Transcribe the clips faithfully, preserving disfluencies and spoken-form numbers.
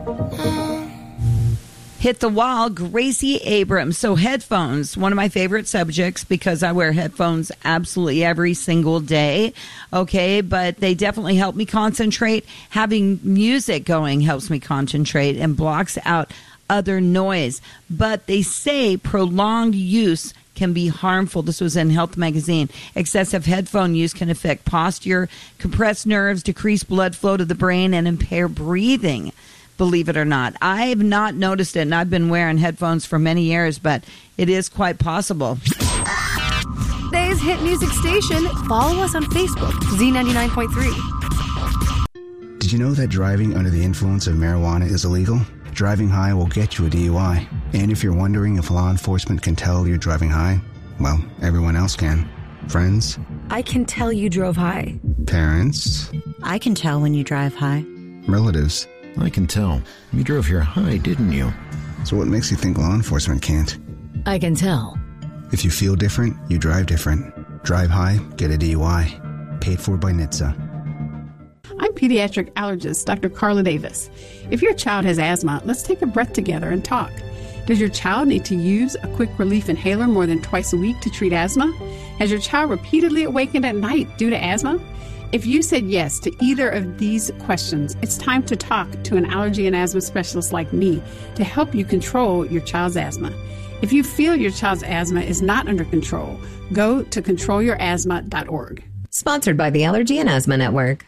Hit the wall, Gracie Abrams. So headphones, one of my favorite subjects because I wear headphones absolutely every single day. Okay, but they definitely help me concentrate. Having music going helps me concentrate and blocks out other noise. But they say prolonged use can be harmful. This was in Health Magazine. Excessive headphone use can affect posture, compress nerves, decrease blood flow to the brain, and impair breathing. Believe it or not. I've not noticed it, and I've been wearing headphones for many years, but it is quite possible. Today's hit music station. Follow us on Facebook, Z ninety-nine point three. Did you know that driving under the influence of marijuana is illegal? Driving high will get you a D U I. And if you're wondering if law enforcement can tell you're driving high, well, everyone else can. Friends? I can tell you drove high. Parents? I can tell when you drive high. Relatives? I can tell. You drove here high, didn't you? So what makes you think law enforcement can't? I can tell. If you feel different, you drive different. Drive high, get a D U I. Paid for by N H T S A. I'm pediatric allergist Doctor Carla Davis. If your child has asthma, let's take a breath together and talk. Does your child need to use a quick relief inhaler more than twice a week to treat asthma? Has your child repeatedly awakened at night due to asthma? If you said yes to either of these questions, it's time to talk to an allergy and asthma specialist like me to help you control your child's asthma. If you feel your child's asthma is not under control, go to control your asthma dot org. Sponsored by the Allergy and Asthma Network.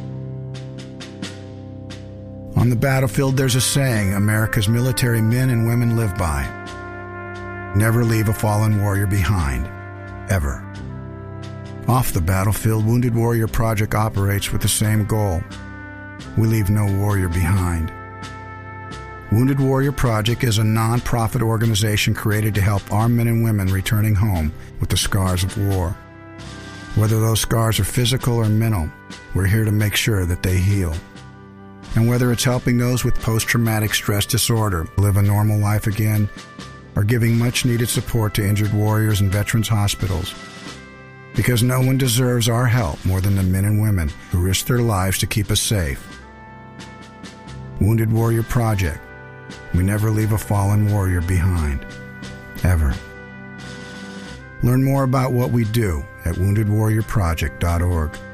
On the battlefield, there's a saying America's military men and women live by. Never leave a fallen warrior behind, ever. Off the battlefield, Wounded Warrior Project operates with the same goal. We leave no warrior behind. Wounded Warrior Project is a non-profit organization created to help our men and women returning home with the scars of war. Whether those scars are physical or mental, we're here to make sure that they heal. And whether it's helping those with post-traumatic stress disorder live a normal life again, or giving much-needed support to injured warriors in veterans' hospitals, because no one deserves our help more than the men and women who risk their lives to keep us safe. Wounded Warrior Project. We never leave a fallen warrior behind. Ever. Learn more about what we do at wounded warrior project dot org.